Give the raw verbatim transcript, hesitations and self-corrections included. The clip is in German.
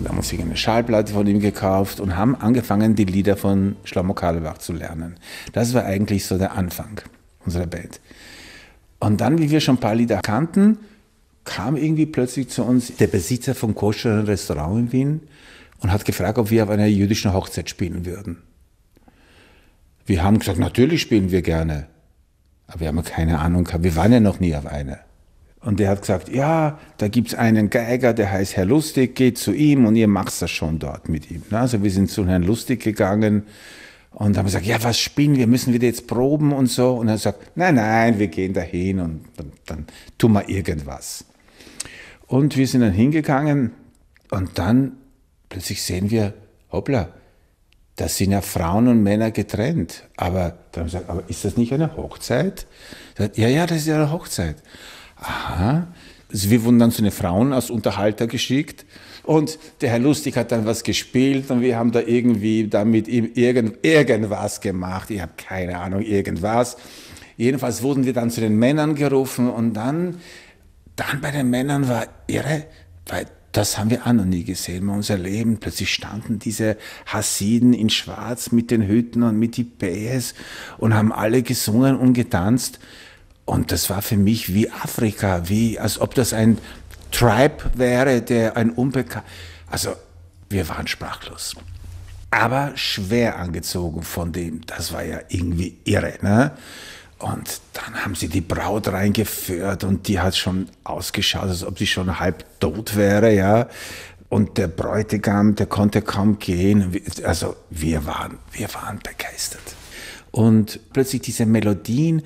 Wir haben uns eine Schallplatte von ihm gekauft und haben angefangen, die Lieder von Schlomo Carlebach zu lernen. Das war eigentlich so der Anfang unserer Band. Und dann, wie wir schon ein paar Lieder kannten, kam irgendwie plötzlich zu uns der Besitzer vom koscheren Restaurant in Wien und hat gefragt, ob wir auf einer jüdischen Hochzeit spielen würden. Wir haben gesagt, natürlich spielen wir gerne. Aber wir haben keine Ahnung gehabt, wir waren ja noch nie auf einer. Und der hat gesagt, ja, da gibt es einen Geiger, der heißt Herr Lustig, geht zu ihm und ihr macht das schon dort mit ihm. Also wir sind zu Herrn Lustig gegangen und haben gesagt, ja, was spielen wir, müssen wir jetzt proben und so. Und er hat gesagt, nein, nein, wir gehen dahin und dann, dann tun wir irgendwas. Und wir sind dann hingegangen und dann plötzlich sehen wir, hoppla, das sind ja Frauen und Männer getrennt. Aber dann haben wir gesagt, aber ist das nicht eine Hochzeit? Sagt, ja, ja, das ist ja eine Hochzeit. Aha. Also wir wurden dann zu den Frauen als Unterhalter geschickt und der Herr Lustig hat dann was gespielt und wir haben da irgendwie da mit ihm irgend, irgendwas gemacht. Ich habe keine Ahnung, irgendwas. Jedenfalls wurden wir dann zu den Männern gerufen und dann, dann bei den Männern war irre, weil das haben wir auch noch nie gesehen in unser Leben. Plötzlich standen diese Hassiden in Schwarz mit den Hüten und mit die Bäs und haben alle gesungen und getanzt. Und das war für mich wie Afrika, wie als ob das ein Tribe wäre, der ein unbekannt. Also wir waren sprachlos, aber schwer angezogen von dem. Das war ja irgendwie irre, ne? Und dann haben sie die Braut reingeführt und die hat schon ausgeschaut, als ob sie schon halb tot wäre, ja. Und der Bräutigam, der konnte kaum gehen. Also wir waren, wir waren begeistert. Und plötzlich diese Melodien